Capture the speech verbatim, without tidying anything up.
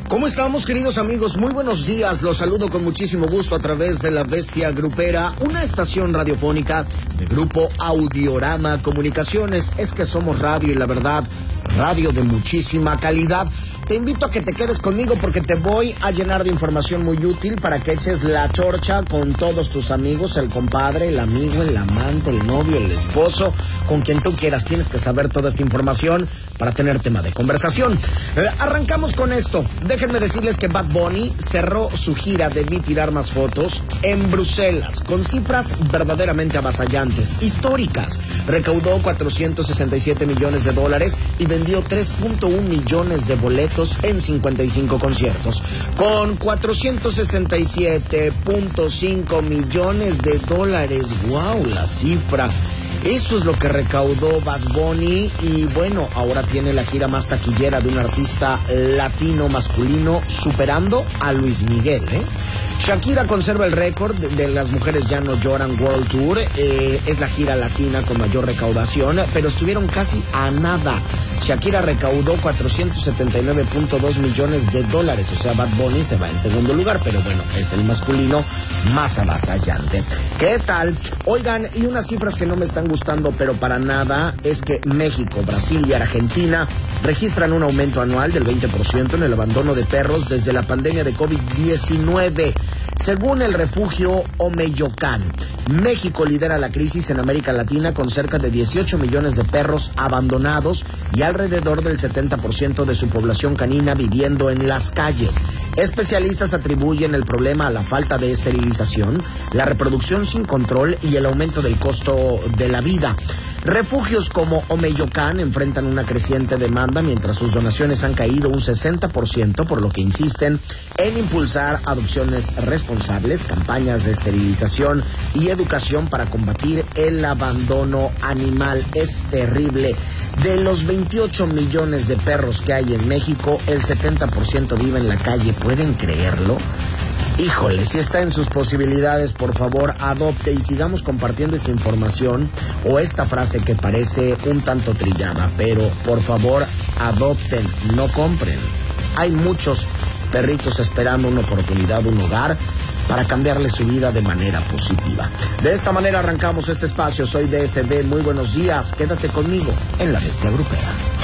¿Cómo estamos, queridos amigos? Muy buenos días. Los saludo con muchísimo gusto a través de La Bestia Grupera, una estación radiofónica de Grupo Audiorama Comunicaciones. Es que somos radio y la verdad, radio de muchísima calidad. Te invito a que te quedes conmigo porque te voy a llenar de información muy útil para que eches la chorcha con todos tus amigos, el compadre, el amigo, el amante, el novio, el esposo, con quien tú quieras. Tienes que saber toda esta información para tener tema de conversación. Eh, arrancamos con esto. Déjenme decirles que Bad Bunny cerró su gira de Vi Tirar Más Fotos en Bruselas con cifras verdaderamente avasallantes, históricas. Recaudó cuatrocientos sesenta y siete millones de dólares y vendió tres punto uno millones de boletos en cincuenta y cinco conciertos. Con cuatrocientos sesenta y siete punto cinco millones de dólares. ¡Wow! La cifra. Eso es lo que recaudó Bad Bunny y bueno, ahora tiene la gira más taquillera de un artista latino masculino, superando a Luis Miguel, ¿eh? Shakira conserva el récord de Las Mujeres Ya No Lloran World Tour. Eh, es la gira latina con mayor recaudación, pero estuvieron casi a nada. Shakira recaudó cuatrocientos setenta y nueve punto dos millones de dólares, o sea, Bad Bunny se va en segundo lugar, pero bueno, es el masculino más avasallante. ¿Qué tal? Oigan, y unas cifras que no me están gustando, pero para nada, es que México, Brasil y Argentina registran un aumento anual del veinte por ciento en el abandono de perros desde la pandemia de COVID diecinueve. Según el refugio Omeyocan, México lidera la crisis en América Latina con cerca de dieciocho millones de perros abandonados y alrededor del setenta por ciento de su población canina viviendo en las calles. Especialistas atribuyen el problema a la falta de esterilización, la reproducción sin control y el aumento del costo de la vida. Refugios como Omeyocan enfrentan una creciente demanda mientras sus donaciones han caído un sesenta por ciento, por lo que insisten en impulsar adopciones responsables, campañas de esterilización y educación para combatir el abandono animal. Es terrible. De los veintiocho millones de perros que hay en México, el setenta por ciento vive en la calle. ¿Pueden creerlo? Híjole, si está en sus posibilidades, por favor, adopte y sigamos compartiendo esta información o esta frase que parece un tanto trillada, pero por favor, adopten, no compren. Hay muchos perritos esperando una oportunidad, un hogar, para cambiarle su vida de manera positiva. De esta manera arrancamos este espacio. Soy D S D, muy buenos días. Quédate conmigo en La Bestia Grupera.